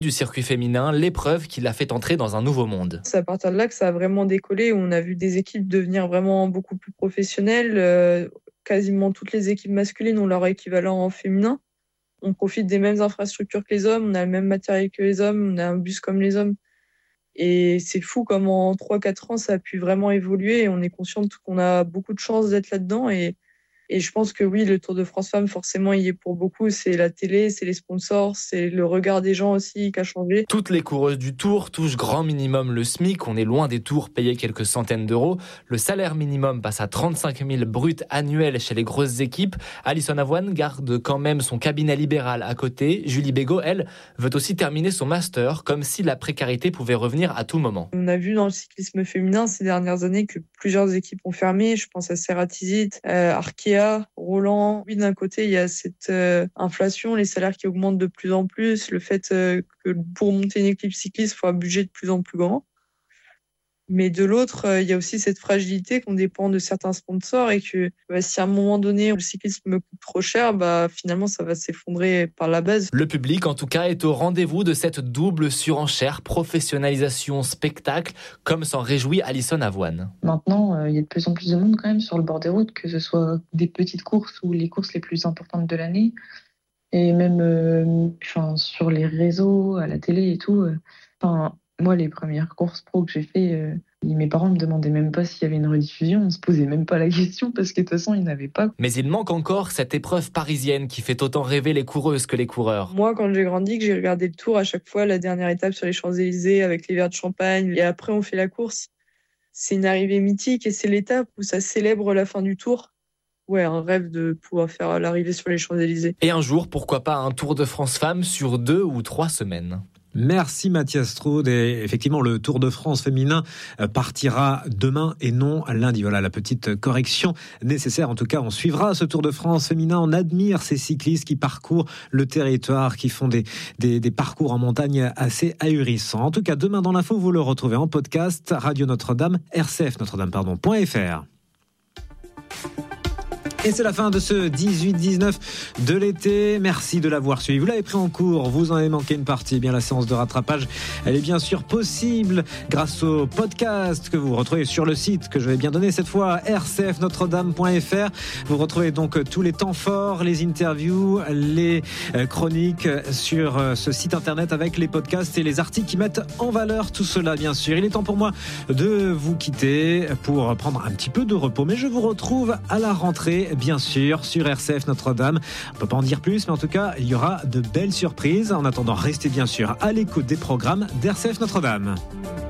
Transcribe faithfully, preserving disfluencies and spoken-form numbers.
du circuit féminin, l'épreuve qui l'a fait entrer dans un nouveau monde. C'est à partir de là que ça a vraiment décollé, où on a vu des équipes devenir vraiment beaucoup plus professionnelles. Euh, quasiment toutes les équipes masculines ont leur équivalent en féminin. On profite des mêmes infrastructures que les hommes, on a le même matériel que les hommes, on a un bus comme les hommes. Et c'est fou comme en trois quatre ans, ça a pu vraiment évoluer et on est conscient qu'on a beaucoup de chance d'être là-dedans. Et, et je pense que oui, le Tour de France Femmes, forcément, il y est pour beaucoup. C'est la télé, c'est les sponsors, c'est le regard des gens aussi qui a changé. Toutes les coureuses du Tour touchent grand minimum le SMIC. On est loin des Tours payés quelques centaines d'euros. Le salaire minimum passe à trente-cinq mille bruts annuels chez les grosses équipes. Alison Avoine garde quand même son cabinet libéral à côté. Julie Bégaud, elle, veut aussi terminer son master, comme si la précarité pouvait revenir à tout moment. On a vu dans le cyclisme féminin ces dernières années que plusieurs équipes ont fermé. Je pense à Ceratizit, euh, Arkea, Roland. Oui, d'un côté, il y a cette euh, inflation, les salaires qui augmentent de plus en plus, le fait euh, que pour monter une équipe cycliste, il faut un budget de plus en plus grand. Mais de l'autre, euh, il y a aussi cette fragilité qu'on dépend de certains sponsors et que bah, si à un moment donné, le cyclisme me coûte trop cher, bah, finalement, ça va s'effondrer par la base. Le public, en tout cas, est au rendez-vous de cette double surenchère, professionnalisation, spectacle, comme s'en réjouit Alison Avoine. Maintenant, euh, il y a de plus en plus de monde quand même sur le bord des routes, que ce soit des petites courses ou les courses les plus importantes de l'année. Et même euh, enfin, sur les réseaux, à la télé et tout. Euh, enfin, moi, les premières courses pro que j'ai fait, euh, mes parents me demandaient même pas s'il y avait une rediffusion. On se posait même pas la question parce que de toute façon, ils n'avaient pas. Mais il manque encore cette épreuve parisienne qui fait autant rêver les coureuses que les coureurs. Moi, quand j'ai grandi, que j'ai regardé le Tour, à chaque fois, la dernière étape sur les Champs-Élysées avec les verres de champagne, et après on fait la course. C'est une arrivée mythique et c'est l'étape où ça célèbre la fin du Tour. Ouais, un rêve de pouvoir faire l'arrivée sur les Champs-Élysées. Et un jour, pourquoi pas un Tour de France Femmes sur deux ou trois semaines. Merci Mathias Straude. Et effectivement, le Tour de France féminin partira demain et non lundi. Voilà la petite correction nécessaire. En tout cas, on suivra ce Tour de France féminin. On admire ces cyclistes qui parcourent le territoire, qui font des, des, des parcours en montagne assez ahurissants. En tout cas, demain dans l'info, vous le retrouvez en podcast Radio Notre-Dame, R C F Notre-Dame, pardon, .fr. Et c'est la fin de ce dix-huit dix-neuf de l'été. Merci de l'avoir suivi. Vous l'avez pris en cours, vous en avez manqué une partie. Eh bien, la séance de rattrapage, elle est bien sûr possible grâce au podcast que vous retrouvez sur le site que je vais bien donner cette fois, r c f notre dame point f r. Vous retrouvez donc tous les temps forts, les interviews, les chroniques sur ce site internet avec les podcasts et les articles qui mettent en valeur tout cela, bien sûr. Il est temps pour moi de vous quitter pour prendre un petit peu de repos, mais je vous retrouve à la rentrée, bien sûr, sur R C F Notre-Dame. On ne peut pas en dire plus, mais en tout cas, il y aura de belles surprises. En attendant, restez bien sûr à l'écoute des programmes d'R C F Notre-Dame.